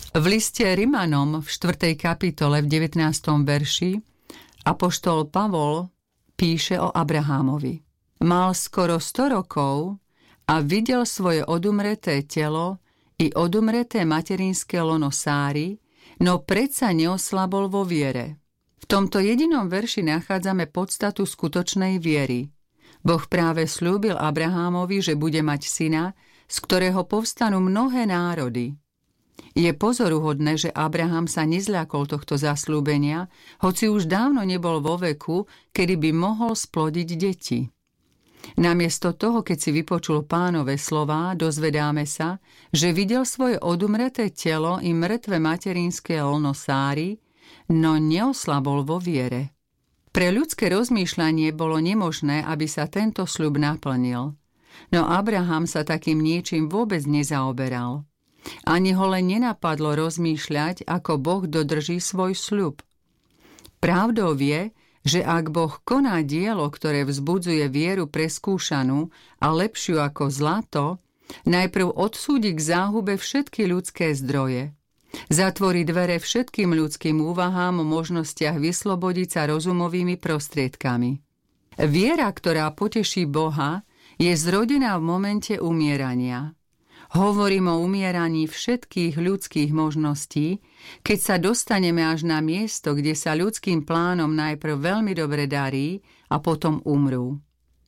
V liste Rimanom v 4. kapitole v 19. verši apoštol Pavol píše o Abrahámovi. Mal skoro 100 rokov a videl svoje odumreté telo i odumreté materinské lono Sáry, no predsa neoslabol vo viere. V tomto jedinom verši nachádzame podstatu skutočnej viery. Boh práve sľúbil Abrahámovi, že bude mať syna, z ktorého povstanú mnohé národy. Je pozoruhodné, že Abraham sa nezľakol tohto zasľúbenia, hoci už dávno nebol vo veku, kedy by mohol splodiť deti. Namiesto toho, keď si vypočul Pánove slová, dozvedáme sa, že videl svoje odumreté telo i mŕtve materinské lno Sáry, no neoslabol vo viere. Pre ľudské rozmýšľanie bolo nemožné, aby sa tento sľub naplnil. No Abraham sa takým niečím vôbec nezaoberal. Ani ho len nenapadlo rozmýšľať, ako Boh dodrží svoj sľub. Pravdou je, že ak Boh koná dielo, ktoré vzbudzuje vieru preskúšanú a lepšiu ako zlato, najprv odsúdi k záhube všetky ľudské zdroje. Zatvorí dvere všetkým ľudským úvahám o možnostiach vyslobodiť sa rozumovými prostriedkami. Viera, ktorá poteší Boha, je zrodená v momente umierania. Hovorím o umieraní všetkých ľudských možností, keď sa dostaneme až na miesto, kde sa ľudským plánom najprv veľmi dobre darí a potom umrú.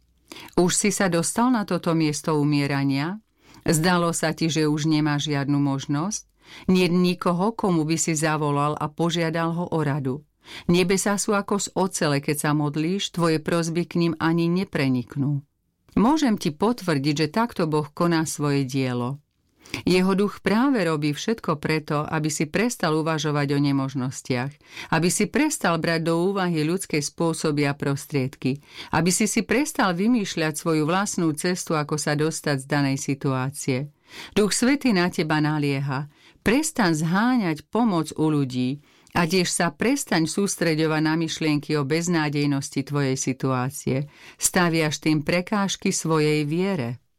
Už si sa dostal na toto miesto umierania? Zdalo sa ti, že už nemáš žiadnu možnosť? Nie nikoho, komu by si zavolal a požiadal ho o radu. Nebesá sú ako z ocele, keď sa modlíš, tvoje prosby k ním ani nepreniknú. Môžem ti potvrdiť, že takto Boh koná svoje dielo. Jeho duch práve robí všetko preto, aby si prestal uvažovať o nemožnostiach, aby si prestal brať do úvahy ľudské spôsoby a prostriedky, aby si prestal vymýšľať svoju vlastnú cestu, ako sa dostať z danej situácie. Duch Svätý na teba nalieha. Prestaň zháňať pomoc u ľudí a tiež sa prestaň sústreďovať na myšlienky o beznádejnosti tvojej situácie. Staviaš tým prekážky svojej viere.